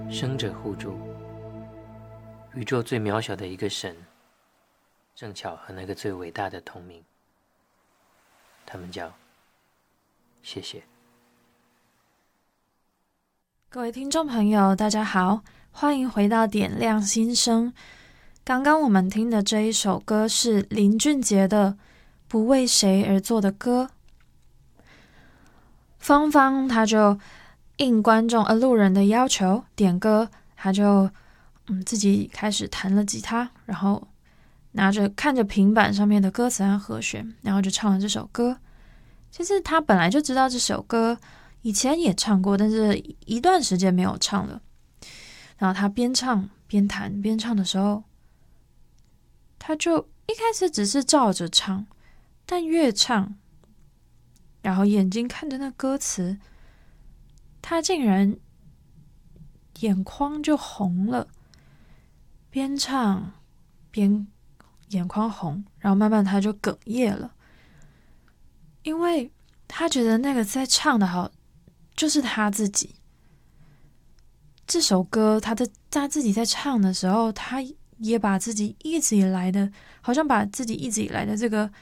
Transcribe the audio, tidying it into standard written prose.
生者互助，宇宙最渺小的一个神，正巧和那个最伟大的同名，他们叫谢谢。 各位听众朋友，大家好，欢迎回到点亮心声。刚刚我们听的这一首歌是林俊杰的《不为谁而作的歌》。芳芳他就应观众路人的要求点歌，他就自己开始弹了吉他，然后看着平板上面的歌词和和弦，然后就唱了这首歌。其实他本来就知道这首歌，以前也唱过，但是一段时间没有唱了。然后他边唱边弹边唱的时候，他就一开始只是照着唱，但越唱，然后眼睛看着那歌词，他竟然眼眶就红了，边唱边眼眶红，然后慢慢他就哽咽了，因为他觉得那个在唱的好就是他自己。这首歌他自己在唱的时候，他也把自己一直以来的，好像把自己一直以来的这个